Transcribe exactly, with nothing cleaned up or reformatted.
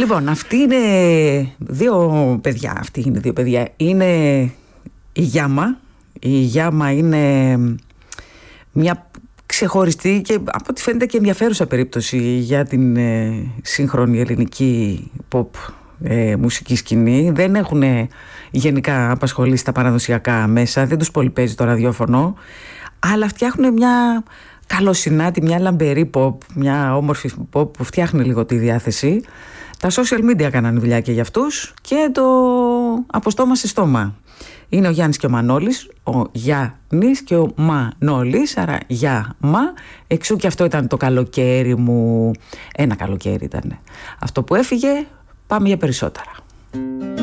Λοιπόν, αυτοί είναι δύο παιδιά. Αυτοί είναι δύο παιδιά. Είναι η Γιάμα. Η Γιάμα είναι μια ξεχωριστή και από ό,τι φαίνεται και ενδιαφέρουσα περίπτωση για την ε, σύγχρονη ελληνική pop ε, μουσική σκηνή. Δεν έχουν ε, γενικά απασχολήσει τα παραδοσιακά μέσα, δεν τους πολύ παίζει το ραδιόφωνο, αλλά φτιάχνουν μια καλοσυνάτη, μια λαμπερή pop, μια όμορφη pop που φτιάχνει λίγο τη διάθεση. Τα social media κάνανε δουλειά και για αυτούς και το από στόμα σε στόμα. Είναι ο Γιάννης και ο Μανώλης, ο Γιάννης και ο Μανώλης, άρα Γιάμα. Εξού και αυτό ήταν το καλοκαίρι μου. Ένα καλοκαίρι ήταν αυτό που έφυγε. Πάμε για περισσότερα.